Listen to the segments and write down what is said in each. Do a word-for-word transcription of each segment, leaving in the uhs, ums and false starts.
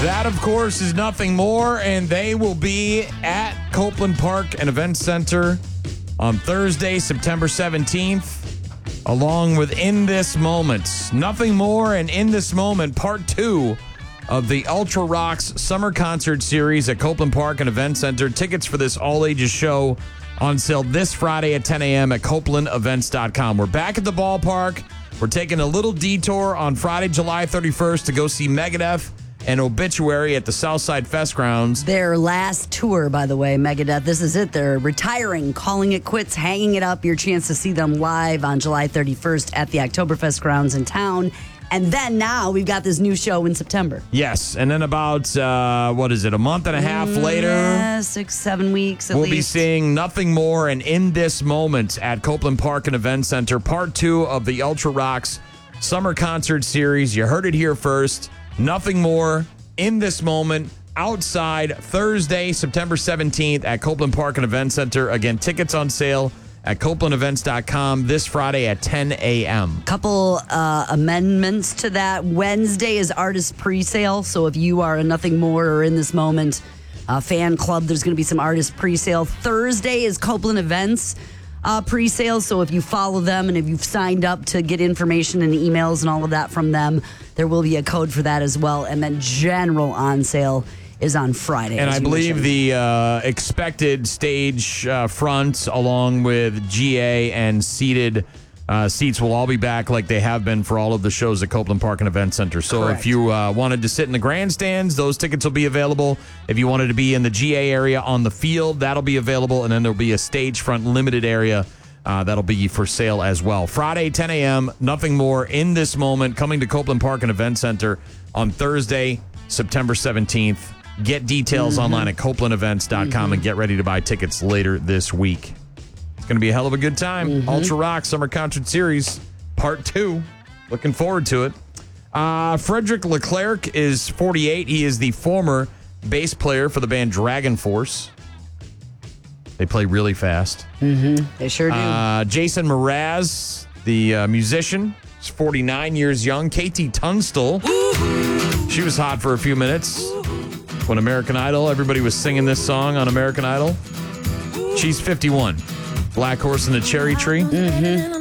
That, of course, is Nothing More, and they will be at Copeland Park and Event Center on Thursday, September seventeenth, along with In This Moment. Nothing More and In This Moment, part two of the Ultra Rocks Summer Concert Series at Copeland Park and Event Center. Tickets for this all-ages show on sale this Friday at ten a.m. at copeland events dot com. We're back at the ballpark. We're taking a little detour on Friday, July thirty-first to go see Megadeth and Obituary at the Southside Fest grounds. Their last tour, by the way, Megadeth. This is it. They're retiring, calling it quits, hanging it up. Your chance to see them live on July thirty-first at the Oktoberfest grounds in town. And then now we've got this new show in September. Yes, and then about, uh, what is it, a month and a half mm, later? Yeah, six, seven weeks at we'll least. We'll be seeing Nothing More and In This Moment at Copeland Park and Event Center, part two of the Ultra Rocks Summer Concert Series. You heard it here first. Nothing More, In This Moment, outside Thursday, September seventeenth at Copeland Park and Event Center. Again, tickets on sale at copeland events dot com this Friday at ten a.m. Couple uh, amendments to that. Wednesday is artist pre-sale, so if you are a Nothing More or In This Moment uh, fan club, there's going to be some artist pre-sale. Thursday is Copeland Events uh, pre-sale, so if you follow them and if you've signed up to get information and emails and all of that from them, there will be a code for that as well. And then general on sale is on Friday. And I believe mentioned. the uh, expected stage uh, front, along with G A and seated uh, seats, will all be back like they have been for all of the shows at Copeland Park and Event Center. So Correct. If you uh, wanted to sit in the grandstands, those tickets will be available. If you wanted to be in the G A area on the field, that'll be available. And then there'll be a stage front limited area uh, that'll be for sale as well. Friday, ten a.m., Nothing More, In This Moment, coming to Copeland Park and Event Center on Thursday, September seventeenth. Get details mm-hmm. online at copeland events dot com mm-hmm. and get ready to buy tickets later this week. It's going to be a hell of a good time. Mm-hmm. Ultra Rock Summer Concert Series, part two. Looking forward to it. Uh, Frederick Leclerc is forty-eight. He is the former bass player for the band Dragon Force. They play really fast. Mm-hmm. They sure do. Uh, Jason Mraz, the uh, musician, is forty-nine years young. Katie Tunstall, she was hot for a few minutes. When American Idol, everybody was singing this song on American Idol. She's fifty-one. Black Horse and the Cherry Tree. Mm-hmm.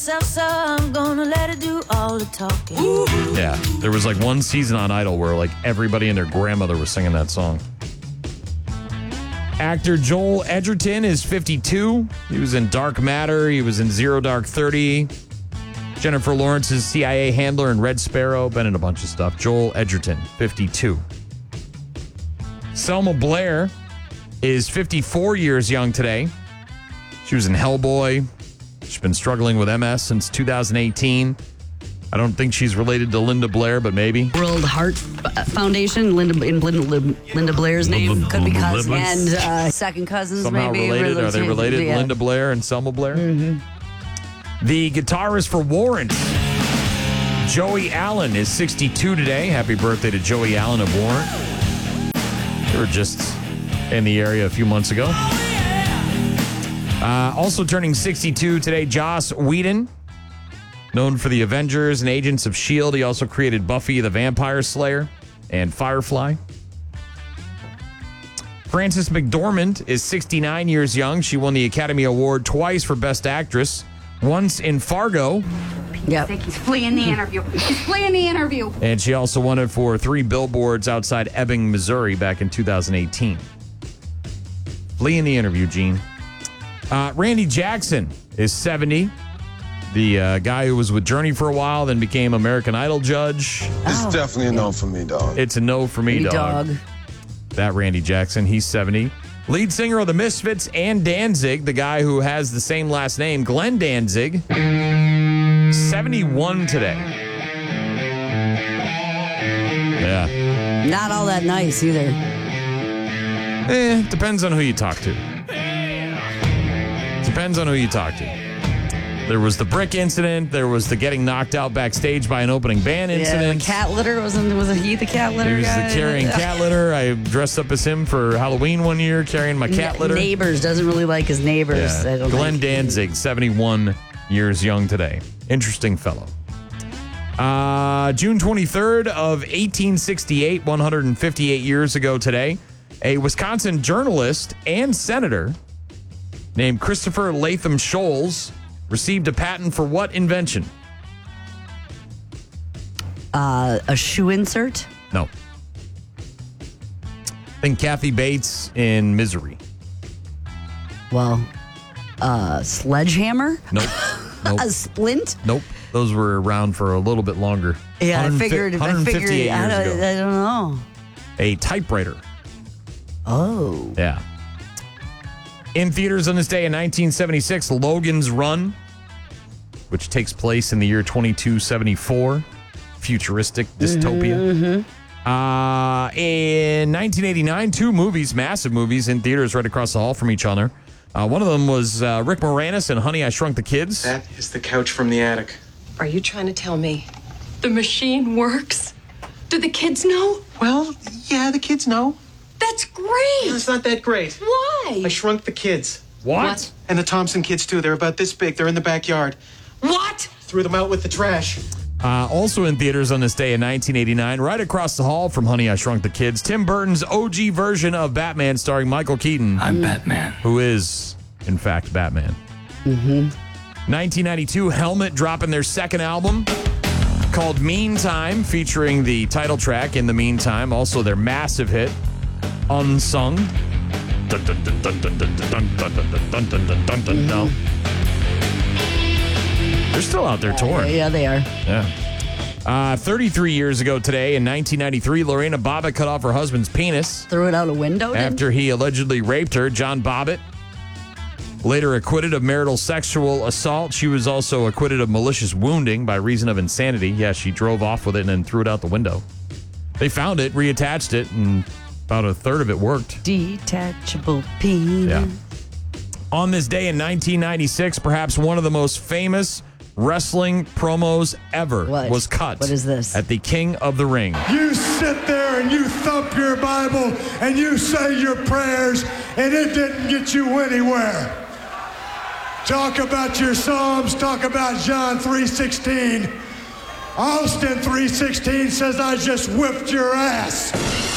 Yeah, there was like one season on Idol where like everybody and their grandmother was singing that song. Actor Joel Edgerton is fifty-two. He was in Dark Matter. He was in Zero Dark Thirty. Jennifer Lawrence's C I A handler in Red Sparrow. Been in a bunch of stuff. Joel Edgerton, fifty-two. Selma Blair is fifty-four years young today. She was in Hellboy. She's been struggling with M S since two thousand eighteen. I don't think she's related to Linda Blair, but maybe. World Heart Foundation, Linda in Linda, Linda Blair's name could be cousins, and uh, second cousins somehow maybe. related. Are they related? Yeah. Linda Blair and Selma Blair. Mm-hmm. The guitarist for Warrant, Joey Allen, is sixty-two today. Happy birthday to Joey Allen of Warrant. They were just in the area a few months ago. Uh, also turning sixty-two today, Joss Whedon, known for the Avengers and Agents of S H I E L D. He also created Buffy the Vampire Slayer and Firefly. Frances McDormand is sixty-nine years young. She won the Academy Award twice for Best Actress, once in Fargo. Yeah, I think he's fleeing the interview. He's fleeing the interview. And she also won it for three billboards outside Ebbing, Missouri back in two thousand eighteen. Fleeing the interview, Gene. Uh, Randy Jackson is seventy. The uh, guy who was with Journey for a while, then became American Idol judge. It's oh, definitely a no for me, dog. It's a no for me, dog. dog. That Randy Jackson, he's seventy. Lead singer of the Misfits and Danzig, the guy who has the same last name, Glenn Danzig, seventy-one today. Yeah. Not all that nice either. Eh, depends on who you talk to. Depends on who you talk to. There was the brick incident. There was the getting knocked out backstage by an opening band incident. Yeah, the cat litter. Wasn't was he the cat litter He was guy? the carrying cat litter. I dressed up as him for Halloween one year, carrying my cat litter. Neighbors. Doesn't really like his neighbors. Yeah. I don't Glenn think. Danzig, seventy-one years young today. Interesting fellow. Uh, June twenty-third of eighteen sixty-eight, one hundred fifty-eight years ago today, a Wisconsin journalist and senator named Christopher Latham Scholes received a patent for what invention? Uh, a shoe insert? No. Think Kathy Bates in Misery. Well, a sledgehammer? Nope. Nope. A splint? Nope. Those were around for a little bit longer. Yeah, I figured. I figured. years I don't, ago. I don't know. A typewriter. Oh. Yeah. In theaters on this day in nineteen seventy-six, Logan's Run, which takes place in the year twenty-two seventy-four. Futuristic dystopia. Mm-hmm. Uh, in nineteen eighty-nine, two movies, massive movies, in theaters right across the hall from each other. Uh, one of them was uh, Rick Moranis in Honey, I Shrunk the Kids. That is the couch from the attic. Are you trying to tell me the machine works? Do the kids know? Well, yeah, the kids know. That's great. It's not that great. Why? I shrunk the kids. What? What? And the Thompson kids, too. They're about this big. They're in the backyard. What? Threw them out with the trash. Uh, also in theaters on this day in nineteen eighty-nine, right across the hall from Honey, I Shrunk the Kids, Tim Burton's O G version of Batman starring Michael Keaton. I'm Batman. Who is, in fact, Batman. Mm-hmm. nineteen ninety-two, Helmet dropping their second album called Meantime, featuring the title track In the Meantime, also their massive hit, Unsung. Dun, dun, dun, dun, dun, dun, dun, dun, dun, dun, dun, dun, dun, dun. No. They're still out there touring. Yeah, they are. Yeah. Uh, thirty-three years ago today, in nineteen ninety-three, Lorena Bobbitt cut off her husband's penis Threw it out a window? didn't after he allegedly raped her. John Bobbitt, later acquitted of marital sexual assault. She was also acquitted of malicious wounding by reason of insanity. Yeah, she drove off with it and then threw it out the window. They found it, reattached it, and about a third of it worked. Detachable penis. Yeah. On this day in nineteen ninety-six, perhaps one of the most famous wrestling promos ever What? was cut. What is this? At the King of the Ring. You sit there and you thump your Bible and you say your prayers, and it didn't get you anywhere. Talk about your Psalms, talk about John three sixteen. Austin three sixteen says, I just whipped your ass.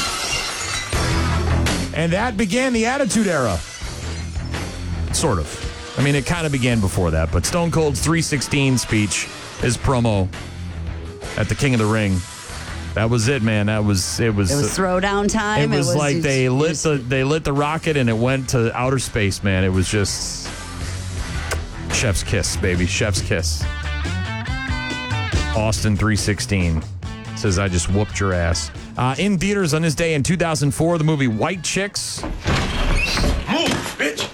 And that began the Attitude Era. Sort of. I mean, it kind of began before that, but Stone Cold's three sixteen speech, his promo at the King of the Ring, that was it, man. That was it. Was It was throwdown time. It was, like just- they lit just- the they lit the rocket and it went to outer space, man. It was just chef's kiss, baby, chef's kiss. Austin three sixteen says, "I just whooped your ass." Uh, in theaters on this day in two thousand four, the movie White Chicks. Move, bitch.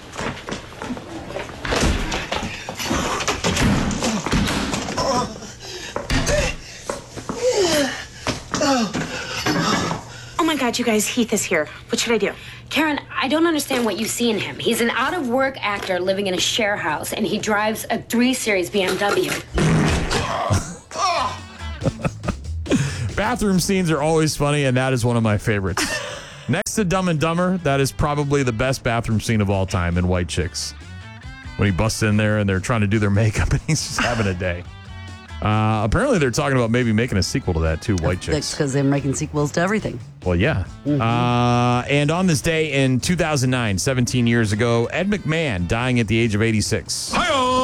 Oh my God, you guys, Heath is here. What should I do? Karen, I don't understand what you see in him. He's an out-of-work actor living in a share house, and he drives a three series B M W. Bathroom scenes are always funny, and that is one of my favorites. Next to Dumb and Dumber, that is probably the best bathroom scene of all time in White Chicks. When he busts in there and they're trying to do their makeup and he's just having a day. Uh, apparently, they're talking about maybe making a sequel to that, too, White Chicks. That's because they're making sequels to everything. Well, yeah. Mm-hmm. Uh, and on this day in two thousand nine, seventeen years ago, Ed McMahon dying at the age of eighty-six.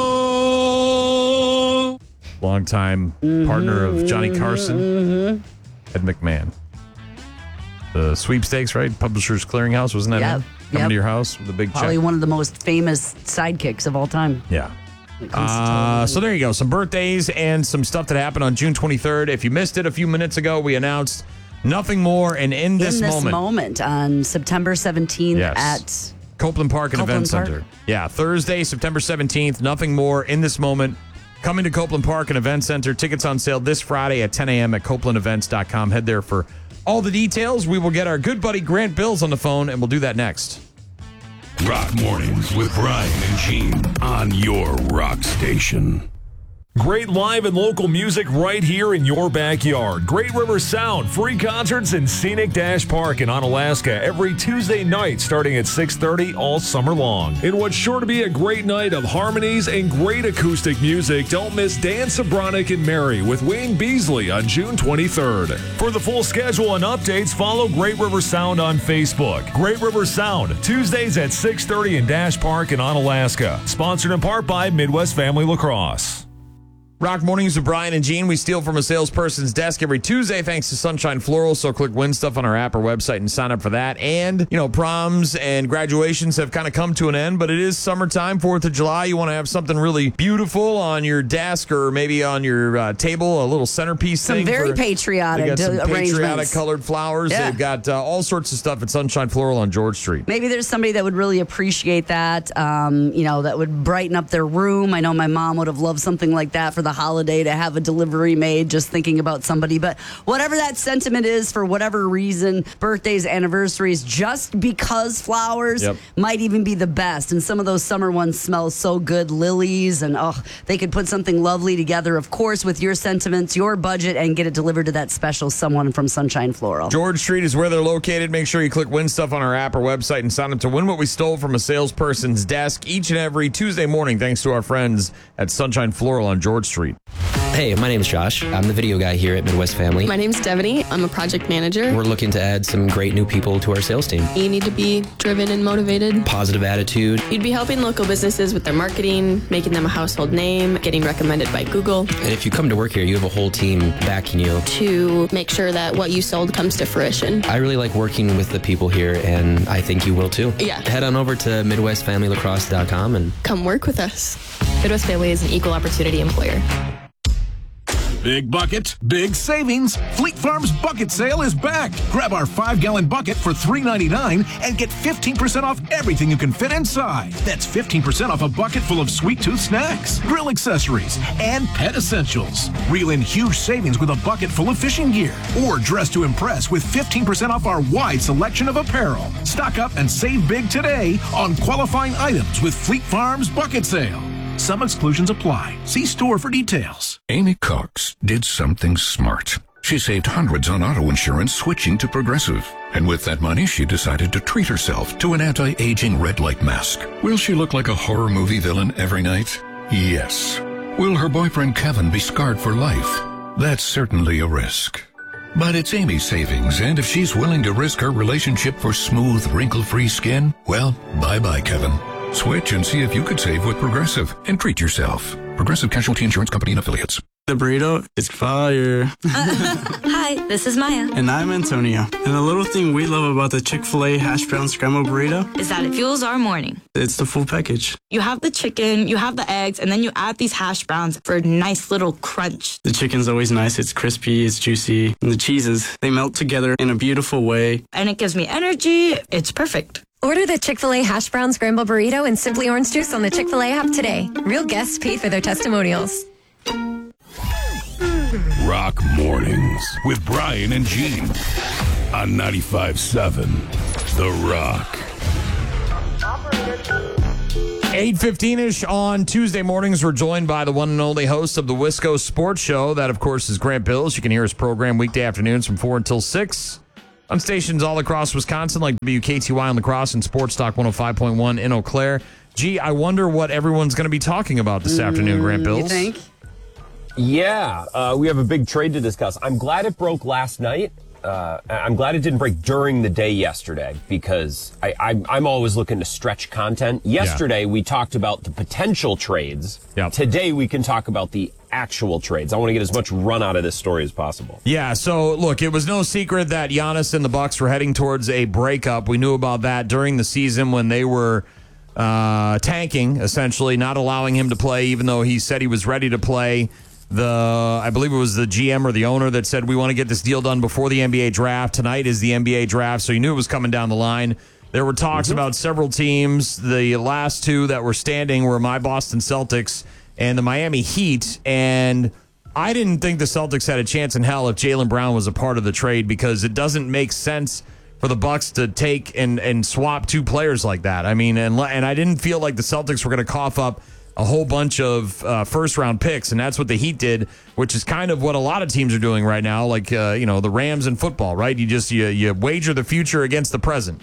Hi-oh! Longtime partner of Johnny Carson, Mm-hmm. Ed McMahon. The sweepstakes, right? Publishers Clearinghouse, wasn't that Yep, him? Coming yep. to your house with a big check. Probably one of the most famous sidekicks of all time. Yeah. when it comes to Uh, television. so there you go. Some birthdays and some stuff that happened on June twenty-third. If you missed it a few minutes ago, we announced Nothing More and In This, in this Moment. moment on September seventeenth Yes. at Copeland Park and Copeland Event Park. Center. Yeah, Thursday, September seventeenth. Nothing More, In This Moment. Coming to Copeland Park and Event Center. Tickets on sale this Friday at ten a.m. at copeland events dot com. Head there for all the details. We will get our good buddy Grant Bills on the phone, and we'll do that next. Rock Mornings with Brian and Gene on your rock station. Great live and local music right here in your backyard. Great River Sound, free concerts in Scenic Dash Park in Onalaska every Tuesday night starting at six thirty all summer long. In what's sure to be a great night of harmonies and great acoustic music, don't miss Dan Sobronic and Mary with Wayne Beasley on June twenty-third. For the full schedule and updates, follow Great River Sound on Facebook. Great River Sound, Tuesdays at six thirty in Dash Park in Onalaska. Sponsored in part by Midwest Family Lacrosse. Rock Mornings with Brian and Gene. We steal from a salesperson's desk every Tuesday thanks to Sunshine Floral. So click Win Stuff on our app or website and sign up for that. And, you know, proms and graduations have kind of come to an end, but it is summertime, fourth of July. You want to have something really beautiful on your desk or maybe on your uh, table, a little centerpiece Some thing. very for, patriotic they got some arrangements. patriotic colored flowers. Yeah. They've got uh, all sorts of stuff at Sunshine Floral on George Street. Maybe there's somebody that would really appreciate that, um, you know, that would brighten up their room. I know my mom would have loved something like that for the holiday to have a delivery made, just thinking about somebody. But whatever that sentiment is, for whatever reason, birthdays, anniversaries, just because flowers Yep. might even be the best. And some of those summer ones smell so good. Lilies, and oh, they could put something lovely together, of course, with your sentiments, your budget, and get it delivered to that special someone from Sunshine Floral. George Street is where they're located. Make sure you click Win Stuff on our app or website and sign up to win what we stole from a salesperson's desk each and every Tuesday morning, thanks to our friends at Sunshine Floral on George Street. Hey, my name's Josh. I'm the video guy here at Midwest Family. My name's Devaney. I'm a project manager. We're looking to add some great new people to our sales team. You need to be driven and motivated. Positive attitude. You'd be helping local businesses with their marketing, making them a household name, getting recommended by Google. And if you come to work here, you have a whole team backing you. To make sure that what you sold comes to fruition. I really like working with the people here, and I think you will too. Yeah. Head on over to midwest family lacrosse dot com and Come work with us. Midwest Family is an equal opportunity employer. Big bucket, big savings. Fleet Farm's bucket sale is back. Grab our five-gallon bucket for three ninety-nine and get fifteen percent off everything you can fit inside. That's fifteen percent off a bucket full of sweet tooth snacks, grill accessories, and pet essentials. Reel in huge savings with a bucket full of fishing gear. Or dress to impress with fifteen percent off our wide selection of apparel. Stock up and save big today on qualifying items with Fleet Farm's bucket sale. Some exclusions apply. See store for details. Amy Cox did something smart. She saved hundreds on auto insurance switching to Progressive. And with that money, she decided to treat herself to an anti-aging red light mask. Will she look like a horror movie villain every night? Yes. Will her boyfriend Kevin be scarred for life? That's certainly a risk. But it's Amy's savings, and if she's willing to risk her relationship for smooth, wrinkle-free skin, well, bye-bye, Kevin. Switch and see if you could save with Progressive and treat yourself. Progressive Casualty Insurance Company and Affiliates. The burrito is fire. Hi, this is Maya. And I'm Antonio. And the little thing we love about the Chick-fil-A hash brown scrambled burrito is that it fuels our morning. It's the full package. You have the chicken, you have the eggs, and then you add these hash browns for a nice little crunch. The chicken's always nice. It's crispy, it's juicy. And the cheeses, they melt together in a beautiful way. And it gives me energy. It's perfect. Order the Chick-fil-A hash brown scramble burrito and Simply Orange Juice on the Chick-fil-A app today. Real guests pay for their testimonials. Rock Mornings with Brian and Gene on ninety-five point seven The Rock. eight fifteen-ish on Tuesday mornings, we're joined by the one and only host of the Wisco Sports Show. That, of course, is Grant Bills. You can hear his program weekday afternoons from four until six on stations all across Wisconsin, like W K T Y on La Crosse and Sports Talk one oh five point one in Eau Claire. Gee, I wonder what everyone's going to be talking about this mm, afternoon, Grant Bills. You think? Yeah, uh, we have a big trade to discuss. I'm glad it broke last night. Uh, I'm glad it didn't break during the day yesterday because I, I, I'm always looking to stretch content. Yesterday, yeah. we talked about the potential trades. Yep. Today, we can talk about the actual trades. I want to get as much run out of this story as possible. Yeah, so look, it was no secret that Giannis and the Bucks were heading towards a breakup. We knew about that during the season when they were uh, tanking, essentially, not allowing him to play, even though he said he was ready to play. The I believe it was the G M or the owner that said, we want to get this deal done before the N B A draft. Tonight is the N B A draft, so you knew it was coming down the line. There were talks mm-hmm. about several teams. The last two that were standing were my Boston Celtics and the Miami Heat, and I didn't think the Celtics had a chance in hell if Jaylen Brown was a part of the trade because it doesn't make sense for the Bucks to take and, and swap two players like that. I mean, and and I didn't feel like the Celtics were going to cough up a whole bunch of uh, first round picks, and that's what the Heat did, which is kind of what a lot of teams are doing right now, like uh, you know the Rams in football, right? You just you, you wager the future against the present.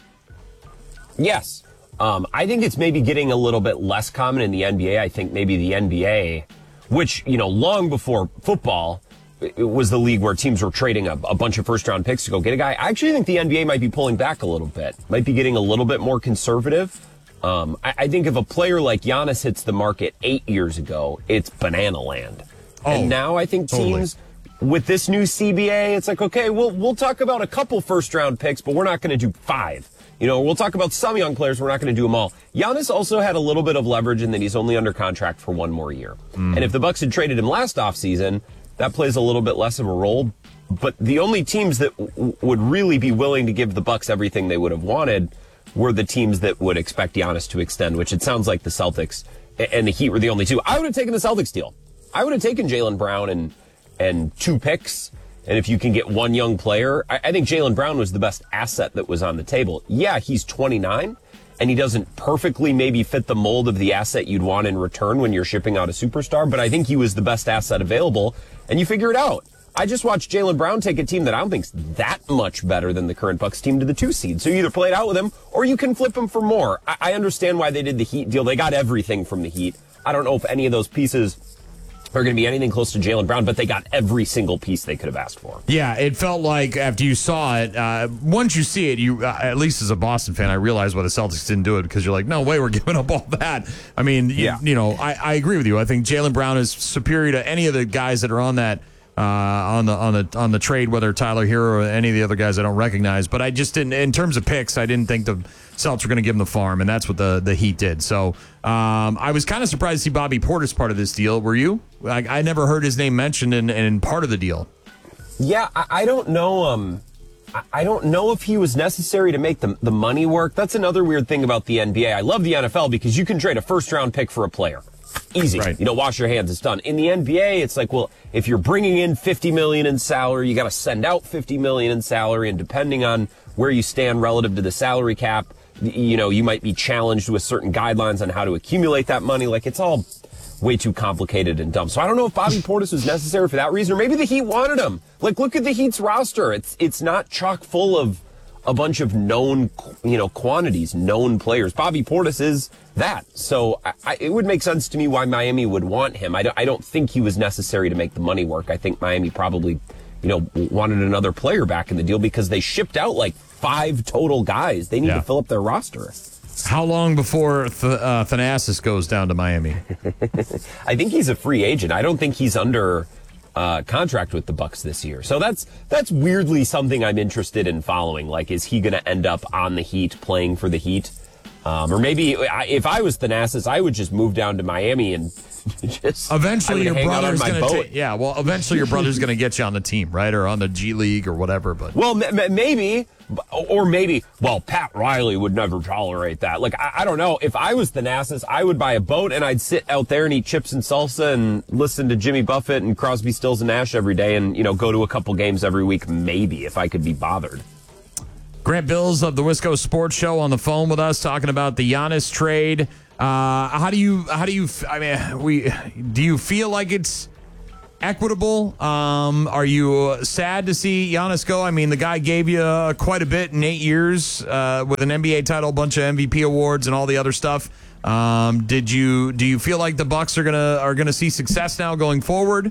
Yes. Um, I think it's maybe getting a little bit less common in the N B A. I think maybe the N B A, which, you know, long before football, it was the league where teams were trading a, a bunch of first round picks to go get a guy. I actually think the N B A might be pulling back a little bit, might be getting a little bit more conservative. Um, I, I think if a player like Giannis hits the market eight years ago, it's banana land. Oh, and now I think totally. teams with this new C B A, it's like, okay, we'll we'll talk about a couple first round picks, but we're not going to do five. You know, we'll talk about some young players. We're not going to do them all. Giannis also had a little bit of leverage in that he's only under contract for one more year. Mm. And if the Bucks had traded him last offseason, that plays a little bit less of a role. But the only teams that w- would really be willing to give the Bucks everything they would have wanted were the teams that would expect Giannis to extend, which it sounds like the Celtics and the Heat were the only two. I would have taken the Celtics deal. I would have taken Jaylen Brown and and two picks. And if you can get one young player, I, I think Jaylen Brown was the best asset that was on the table. Yeah, he's twenty-nine, and he doesn't perfectly maybe fit the mold of the asset you'd want in return when you're shipping out a superstar, but I think he was the best asset available, and you figure it out. I just watched Jaylen Brown take a team that I don't think's that much better than the current Bucks team to the two seed. So you either play it out with him, or you can flip him for more. I, I understand why they did the Heat deal. They got everything from the Heat. I don't know if any of those pieces are going to be anything close to Jaylen Brown, but they got every single piece they could have asked for. Yeah, it felt like after you saw it, uh, once you see it, you uh, at least as a Boston fan, I realized why the Celtics didn't do it, because you're like, no way, we're giving up all that. I mean, yeah. you, you know, I, I agree with you. I think Jaylen Brown is superior to any of the guys that are on that uh, on the on the on the trade, whether Tyler Hero or any of the other guys I don't recognize. But I just didn't, in terms of picks, I didn't think the Celtics were going to give him the farm, and that's what the, the Heat did. So um, I was kind of surprised to see Bobby Portis part of this deal. Were you? I, I never heard his name mentioned in, in part of the deal. Yeah, I, I don't know. Um, I, I don't know if he was necessary to make the the money work. That's another weird thing about the N B A. I love the N F L because you can trade a first round pick for a player. Easy. Right. You know, wash your hands, it's done. In the N B A, it's like, well, if you're bringing in fifty million dollars in salary, you got to send out fifty million dollars in salary, and depending on where you stand relative to the salary cap, you know, you might be challenged with certain guidelines on how to accumulate that money. Like, it's all way too complicated and dumb. So I don't know if Bobby Portis was necessary for that reason, or maybe the Heat wanted him. Like, look at the Heat's roster. It's it's not chock full of a bunch of known, you know, quantities, known players. Bobby Portis is that. So I, I, it would make sense to me why Miami would want him. I don't, I don't think he was necessary to make the money work. I think Miami probably, you know, wanted another player back in the deal because they shipped out like five total guys. They need yeah. to fill up their roster. How long before Th- uh, Thanasis goes down to Miami? I think he's a free agent. I don't think he's under uh, contract with the Bucks this year. So that's that's weirdly something I'm interested in following. Like, is he going to end up on the Heat, playing for the Heat? Um, or maybe if I was Thanasis, I would just move down to Miami and just eventually your brother's going to take. Yeah, well, eventually your brother's going to get you on the team, right, or on the G League or whatever. But well, m- maybe, or maybe. Well, Pat Riley would never tolerate that. Like, I, I don't know. If I was Thanasis, I would buy a boat and I'd sit out there and eat chips and salsa and listen to Jimmy Buffett and Crosby, Stills and Nash every day, and you know, go to a couple games every week. Maybe if I could be bothered. Grant Bills of the Wisco Sports Show on the phone with us, talking about the Giannis trade. Uh, how do you? How do you? I mean, we do you feel like it's equitable? Um, are you sad to see Giannis go? I mean, the guy gave you uh, quite a bit in eight years uh, with an N B A title, a bunch of M V P awards, and all the other stuff. Um, did you? Do you feel like the Bucks are gonna are gonna see success now going forward?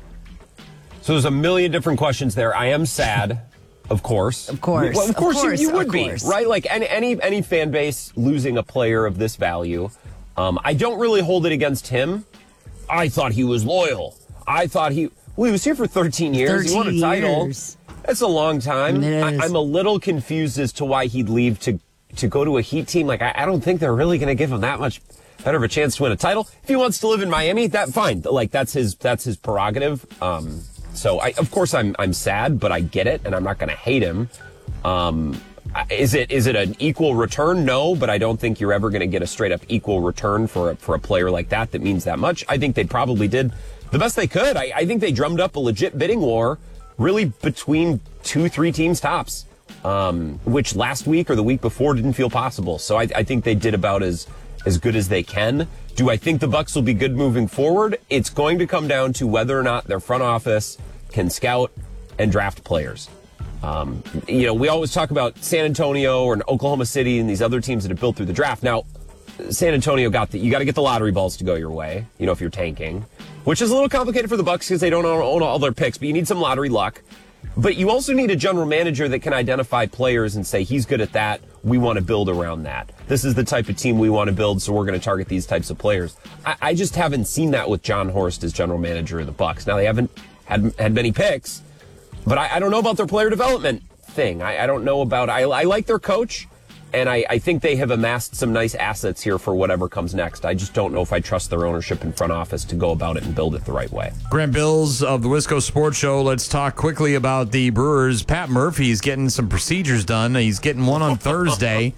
So there's a million different questions there. I am sad. Of course. Of course. Well, of course, of course you, you would of be, course. right? Like any, any any fan base losing a player of this value. Um, I don't really hold it against him. I thought he was loyal. I thought he, well, he was here for thirteen years. thirteen he won a title. Years. That's a long time. It I, is. I'm a little confused as to why he'd leave to, to go to a Heat team. Like, I, I don't think they're really going to give him that much better of a chance to win a title. If he wants to live in Miami, that fine. Like, that's his, that's his prerogative. Um, so I, of course I'm, I'm sad, but I get it and I'm not going to hate him. Um, is it is it an equal return? No, but I don't think you're ever going to get a straight up equal return for a, for a player like that that means that much. I think they probably did the best they could. I, I think they drummed up a legit bidding war, really between two, three teams tops, um, which last week or the week before didn't feel possible. So I, I think they did about as as good as they can. Do I think the Bucks will be good moving forward? It's going to come down to whether or not their front office can scout and draft players. Um, you know, we always talk about San Antonio or Oklahoma City and these other teams that have built through the draft. Now, San Antonio got the, you got to get the lottery balls to go your way, you know, if you're tanking, which is a little complicated for the Bucks because they don't own all their picks, but you need some lottery luck. But you also need a general manager that can identify players and say, he's good at that. We want to build around that. This is the type of team we want to build, so we're going to target these types of players. I, I just haven't seen that with John Horst as general manager of the Bucks. Now, they haven't had, had many picks, but I, I don't know about their player development thing. I, I don't know about, I, I like their coach, and I, I think they have amassed some nice assets here for whatever comes next. I just don't know if I trust their ownership and front office to go about it and build it the right way. Grant Bills of the Wisco Sports Show. Let's talk quickly about the Brewers. Pat Murphy's getting some procedures done. He's getting one on Thursday.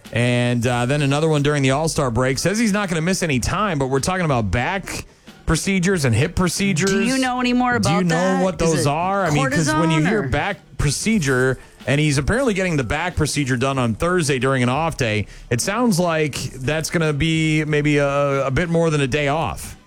And uh, then another one during the All-Star break. Says he's not going to miss any time, but we're talking about back procedures and hip procedures. Do you know any more about that? Do you know that? what those are? I mean, because when you hear or? back procedure, and he's apparently getting the back procedure done on Thursday during an off day, it sounds like that's going to be maybe a, a bit more than a day off.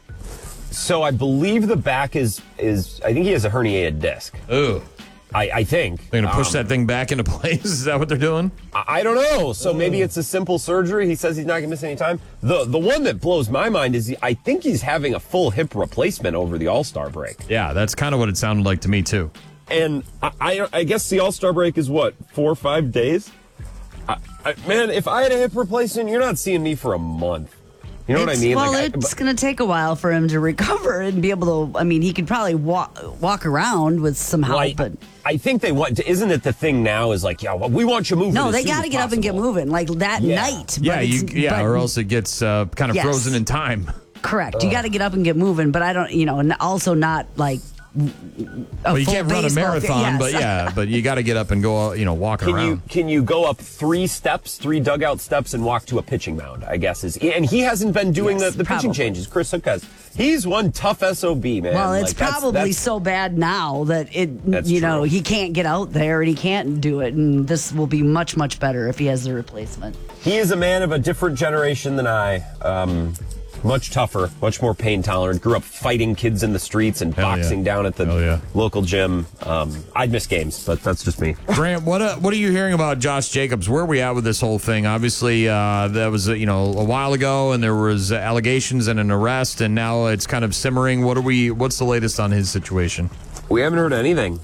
So I believe the back is, is I think he has a herniated disc. Ooh. I, I think. They're going to push um, that thing back into place? Is that what they're doing? I, I don't know. So maybe it's a simple surgery. He says he's not going to miss any time. The the one that blows my mind is he, I think he's having a full hip replacement over the All-Star break. Yeah, that's kind of what it sounded like to me, too. And I, I, I guess the All-Star break is what, four or five days? I, I, man, if I had a hip replacement, you're not seeing me for a month. You know it's, what I mean? Well, like, it's I, going to take a while for him to recover and be able to. I mean, he could probably walk walk around with some help, well, I, but I think they want. Isn't it the thing now? Is like, yeah, well, we want you moving. no, as they got to get up and get moving like that Yeah. night. Yeah, but you, it's- yeah, but- or else it gets uh, kind of Yes. frozen in time. correct. You got to get up and get moving, but I don't. You know, and also not like. A Well, you full can't run a baseball marathon, game. but Yes. yeah, but you got to get up and go, you know, walking Can around. you can you go up three steps, three dugout steps, and walk to a pitching mound? I guess is, and he hasn't been doing Yes, the, the pitching probably. changes. Chris Hook has. He's one tough S O B, man. Well, it's Like, that's- probably that's- so bad now that it, That's you know, true. he can't get out there and he can't do it. And this will be much, much better if he has the replacement. He is a man of a different generation than I. Um, much tougher, much more pain tolerant. Grew up fighting kids in the streets and Hell yeah. boxing down at the Hell yeah. local gym. Um, I'd miss games, but that's just me. Grant, what uh, what are you hearing about Josh Jacobs? Where are we at with this whole thing? Obviously, uh, that was uh, you know a while ago, and there was allegations and an arrest, and now it's kind of simmering. What are we? What's the latest on his situation? We haven't heard anything,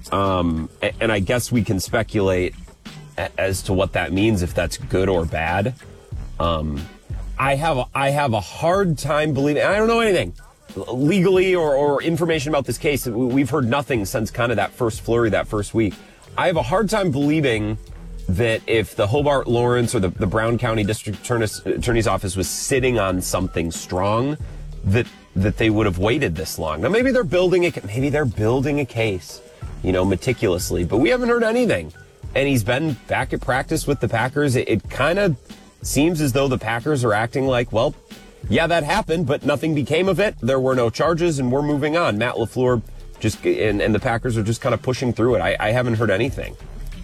um, a- and I guess we can speculate a- as to what that means, if that's good or bad. Um, I have a, I have a hard time believing. I don't know anything legally or, or information about this case. We- We've heard nothing since kind of that first flurry, that first week. I have a hard time believing that if the Hobart Lawrence or the, the Brown County District Attorney's, Attorney's Office was sitting on something strong, that that they would have waited this long. Now maybe they're building a maybe they're building a case, you know, meticulously, but we haven't heard anything. And he's been back at practice with the Packers. It, it kind of seems as though the Packers are acting like, well, yeah, that happened, but nothing became of it. There were no charges, and we're moving on. Matt LaFleur just and, and the Packers are just kind of pushing through it. I, I haven't heard anything.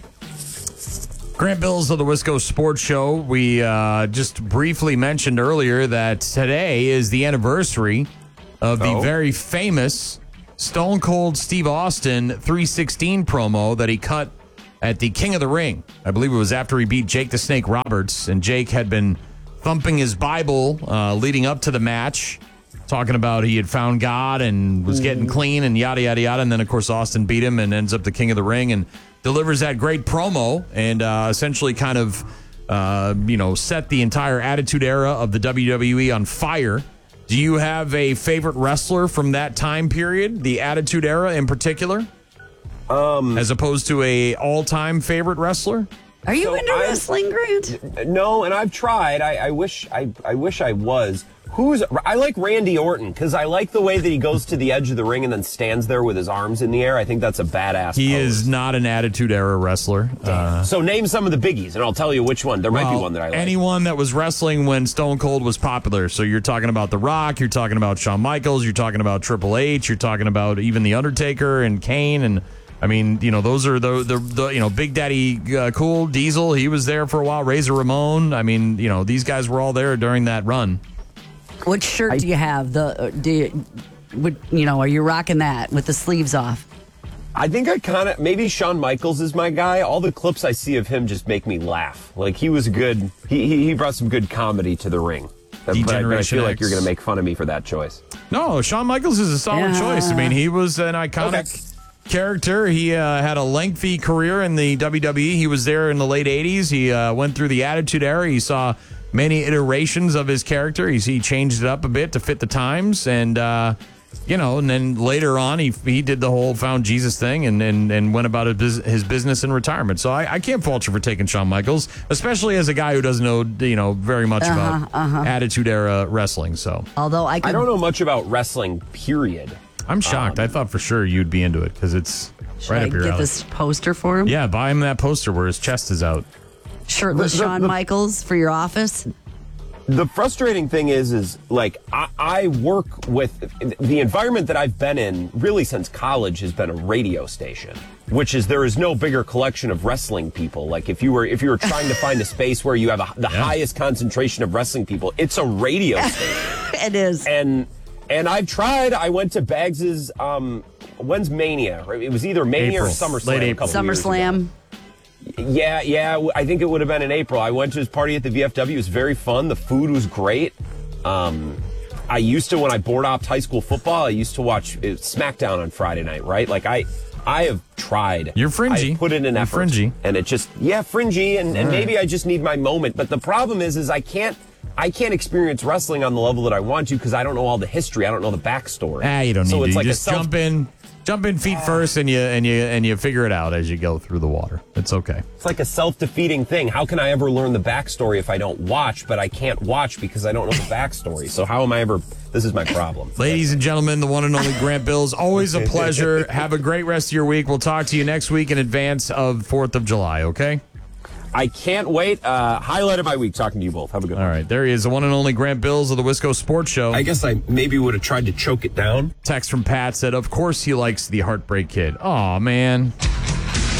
Grant Bills of the Wisco Sports Show. We uh, just briefly mentioned earlier that today is the anniversary of the Oh. very famous Stone Cold Steve Austin three sixteen promo that he cut at the King of the Ring. I believe it was after he beat Jake the Snake Roberts, and Jake had been thumping his Bible uh, leading up to the match, talking about he had found God and was getting clean and yada, yada, yada. And then, of course, Austin beat him and ends up the King of the Ring and delivers that great promo and uh, essentially kind of, uh, you know, set the entire Attitude Era of the W W E on fire. Do you have a favorite wrestler from that time period, the Attitude Era in particular? Um, As opposed to a all-time favorite wrestler? Are you So into I- wrestling, Grant? No, and I've tried. I, I wish I, I wish I was. Who's I like Randy Orton because I like the way that he goes to the edge of the ring and then stands there with his arms in the air. I think that's a badass. He pose. is not an Attitude Era wrestler. Uh, So name some of the biggies, and I'll tell you which one. There might be well, one that I like. Anyone that was wrestling when Stone Cold was popular. So you're talking about The Rock, you're talking about Shawn Michaels, you're talking about Triple H, you're talking about even The Undertaker and Kane and I mean, you know, those are the, the, the you know, Big Daddy uh, Cool, Diesel, he was there for a while, Razor Ramon. I mean, you know, these guys were all there during that run. What shirt I, do you have? The uh, do you, what, you know, are you rocking that with the sleeves off? I think I kind of, maybe Shawn Michaels is my guy. All the clips I see of him just make me laugh. Like, he was good. He he, he brought some good comedy to the ring. But I, but I feel X. like you're going to make fun of me for that choice. No, Shawn Michaels is a solid yeah. choice. I mean, he was an iconic okay. character. He uh, had a lengthy career in the W W E. He was there in the late eighties. He uh, went through the Attitude Era. He saw many iterations of his character. He, he changed it up a bit to fit the times. And, uh, you know, and then later on, he he did the whole found Jesus thing and, and, and went about his, his business in retirement. So I, I can't fault you for taking Shawn Michaels, especially as a guy who doesn't know, you know, very much uh-huh, about uh-huh. Attitude Era wrestling. So although I, could, I don't know much about wrestling, period. I'm shocked. Um, I thought for sure you'd be into it because it's right I up your get alley. This poster for him? Yeah, buy him that poster where his chest is out. Shirtless The- the- Shawn the- Michaels for your office? The frustrating thing is, is like I, I work with the environment that I've been in really since college has been a radio station, which is there is no bigger collection of wrestling people. Like if you were if you were trying to find a space where you have a, the Yeah. highest concentration of wrestling people, it's a radio station. It is. And and I've tried. I went to Baggs's. Um, when's Mania? It was either Mania April. or SummerSlam. Late a April. couple years ago. SummerSlam. Yeah, yeah. I think it would have been in April. I went to his party at the V F W. It was very fun. The food was great. Um, I used to, when I board opped high school football, I used to watch uh, SmackDown on Friday night, right? Like, I I have tried. You're fringy. I put in an You're effort. fringy. And it just, yeah, fringy. And, and All right. maybe I just need my moment. But the problem is, is I can't, I can't experience wrestling on the level that I want to because I don't know all the history. I don't know the backstory. Ah, you don't need so to. it's You like just a self- jump in, jump in feet first, and you and you and you figure it out as you go through the water. It's okay. It's like a self-defeating thing. How can I ever learn the backstory if I don't watch? But I can't watch because I don't know the backstory. So how am I ever... This is my problem. Ladies and gentlemen, the one and only Grant Bills. Always a pleasure. Have a great rest of your week. We'll talk to you next week in advance of fourth of July, okay? I can't wait. Uh, highlight of my week talking to you both. Have a good one. All right. There he is, the one and only Grant Bills of the Wisco Sports Show. I guess I maybe would have tried to choke it down. Text from Pat said, of course he likes the Heartbreak Kid. Aw, man.